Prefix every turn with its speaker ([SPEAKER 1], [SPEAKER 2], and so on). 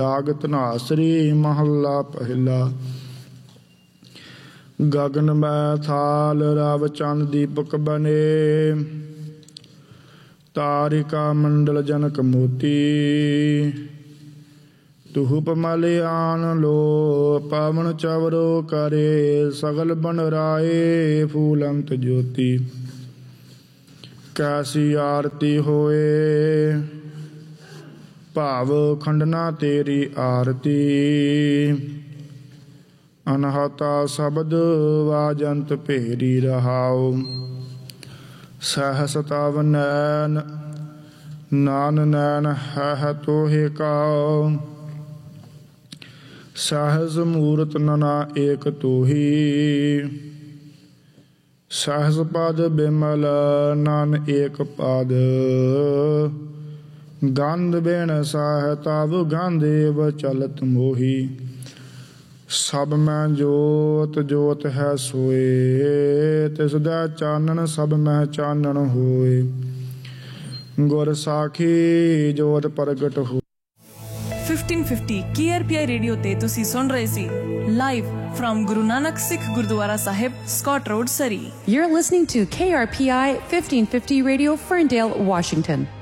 [SPEAKER 1] ਰਾਗ ਧਨਾਸਰੀ ਮਹੱਲਾ ਪਹਿਲਾ। ਗਗਨ ਮੈਂ ਥਾਲ ਰਵ ਚੰਦ ਦੀਪਕ ਬਨੇ, ਤਾਰਿਕਾ ਮੰਡਲ ਜਨਕ ਮੋਤੀ। ਧੂਪ ਮਲਿਆਨ ਲੋ ਪਾਵਨ ਚਵਰੋ ਕਰੇ, ਸਗਲ ਬਨ ਰਾਏ ਫੂਲੰਤ ਜੋਤੀ। ਕੈਸੀ ਆਰਤੀ ਹੋਏ ਭਾਵ ਖੰਡਨਾ ਤੇਰੀ ਆਰਤੀ। ਅਨਹਤਾ ਸ਼ਬਦ ਵਾਜੰਤ ਭੇਰੀ ਰਹਾਉ, ਸਹਸ ਤਵ ਨੈਨ ਨਾਨ ਨੈਨ ਹੈ ਤੋਹਿ ਕਾਉ। ਸਹਸ ਮੂਰਤ ਨਨਾ ਏਕ ਤੋਹੀ, ਸਹਸ ਪਦ ਬਿਮਲ ਨਾਨ ਏਕ ਪਦ। ਗੰਧ ਬਿਨ ਸਾਹ ਤਵ ਗਾਂਧੇਵ ਚਲਤ ਮੋਹੀ। ਸਭ ਮੈਂ ਜੋਤ ਜੋਤ ਹੈ ਸੋਏ, ਤਿਸ ਦਾ ਚਾਨਣ ਸਭ ਮੈਂ ਚਾਨਣ ਹੋਏ। ਗੁਰ ਸਾਖੀ ਜੋਤ ਪ੍ਰਗਟ ਹੋ।
[SPEAKER 2] 1550 KRPI ਰੇਡੀਓ ਤੇ ਤੁਸੀਂ ਸੁਣ ਰਹੇ ਸੀ live from Guru Nanak Sikh Gurdwara Sahib, Scott Road, Surrey.
[SPEAKER 3] You're listening to KRPI 1550 Radio, Ferndale, Washington.